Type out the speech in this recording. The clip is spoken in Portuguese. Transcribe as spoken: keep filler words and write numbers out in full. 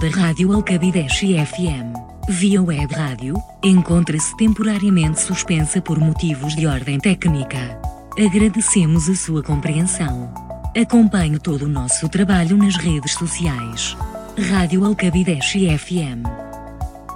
da Rádio Alcabideche F M, via web rádio, encontra-se temporariamente suspensa por motivos de ordem técnica. Agradecemos a sua compreensão. Acompanhe todo o nosso trabalho nas redes sociais. Rádio Alcabideche F M.